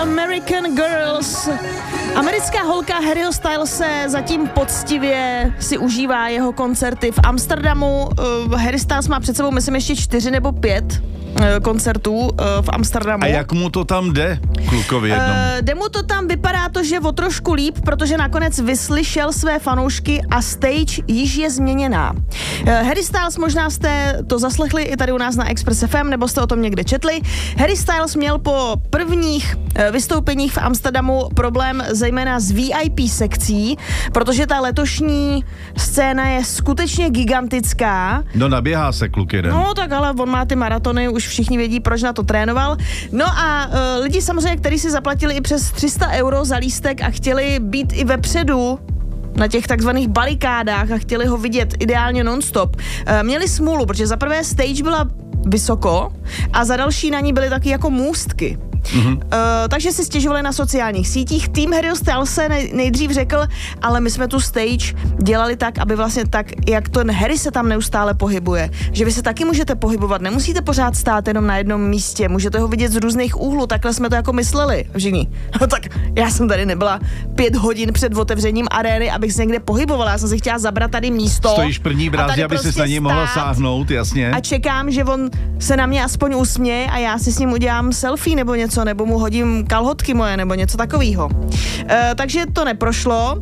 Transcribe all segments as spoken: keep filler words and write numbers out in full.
American Girls. Americká holka Harryho Stylese zatím poctivě si užívá jeho koncerty v Amsterdamu. Uh, Harry Styles má před sebou, myslím, ještě čtyři nebo pět uh, koncertů uh, v Amsterdamu. A jak mu to tam jde, klukovi jednomu? Uh, jde mu to tam, vypadá to, že o trošku líp, protože nakonec vyslyšel své fanoušky a stage již je změněná. Uh, Harry Styles, možná jste to zaslechli i tady u nás na Express F M, nebo jste o tom někde četli. Harry Styles měl po prvních uh, vystoupeních v Amsterdamu problém zejména s V I P sekcí, protože ta letošní scéna je skutečně gigantická. No naběhá se kluk jeden. No tak ale on má ty maratony, už všichni vědí, proč na to trénoval. No a uh, lidi samozřejmě, kteří si zaplatili i přes tři sta euro za lístek a chtěli být i vepředu na těch takzvaných barikádách a chtěli ho vidět ideálně non-stop, uh, měli smůlu, protože za prvé stage byla vysoko a za další na ní byly taky jako můstky. Mm-hmm. Uh, takže si stěžovali na sociálních sítích. Tým Harryho Stylese nej, nejdřív řekl, ale my jsme tu stage dělali tak, aby vlastně tak, jak ten Harry se tam neustále pohybuje, že vy se taky můžete pohybovat, nemusíte pořád stát jenom na jednom místě, můžete ho vidět z různých úhlů, takhle jsme to jako mysleli. Všichni. No tak já jsem tady nebyla pět hodin před otevřením arény, abych se někde pohybovala, já jsem si chtěla zabrat tady místo. Stojíš první brázdi, aby prostě si na něj mohla sáhnout, jasně. A čekám, že on se na mě aspoň usměje a já si s ním udělám selfie nebo něco, nebo mu hodím kalhotky moje, nebo něco takového. E, takže to neprošlo.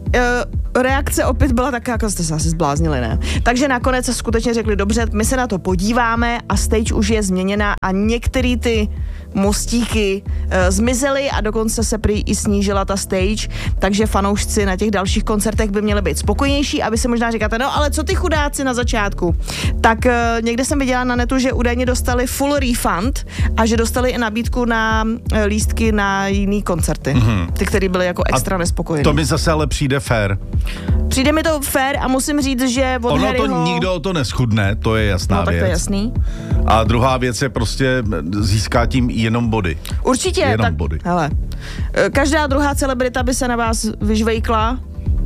E, reakce opět byla taková, jako jste se asi zbláznili, ne? Takže nakonec se skutečně řekli, dobře, my se na to podíváme a stage už je změněná a některé ty mostíky e, zmizely a dokonce se prý i snížila ta stage, takže fanoušci na těch dalších koncertech by měli být spokojnější a vy si možná říkáte, no ale co ty chudáci na začátku? Tak e, někde jsem viděla na netu, že údajně dostali full refund a že dostali i nabídku na e, lístky na jiný koncerty, mm-hmm. ty, které byly jako extra nespokojení. To mi zase ale přijde fair. Přijde mi to fair a musím říct, že od ono Harryho... to nikdo o to neschudne, to je jasná no, tak věc. to je jasný. A druhá věc je prostě získá tím jenom body. Určitě, jenom tak, body. Hele, každá druhá celebrita by se na vás vyžvejkla,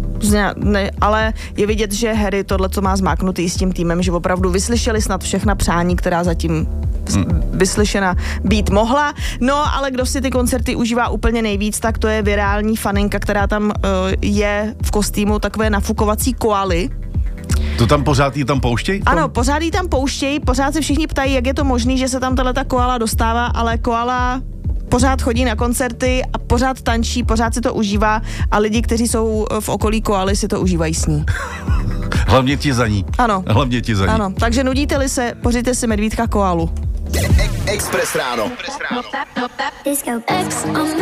ne, ale je vidět, že Harry tohle, co má zmáknutý s tím týmem, že opravdu vyslyšeli snad všechna přání, která zatím hmm. vyslyšena být mohla. No, ale kdo si ty koncerty užívá úplně nejvíc, tak to je virální faninka, která tam uh, je v kostýmu takové nafukovací koaly. To tam pořád jí tam pouštěj? Ano, pořád jí tam pouštějí, pořád se všichni ptají, jak je to možné, že se tam tato koala dostává, ale koala pořád chodí na koncerty a pořád tančí, pořád si to užívá a lidi, kteří jsou v okolí koaly, si to užívají s ní. Hlavně ti za ní. Ano. Hlavně ti za ní. Ano, takže nudíte-li se, pořiďte si medvídka koalu. Express ráno.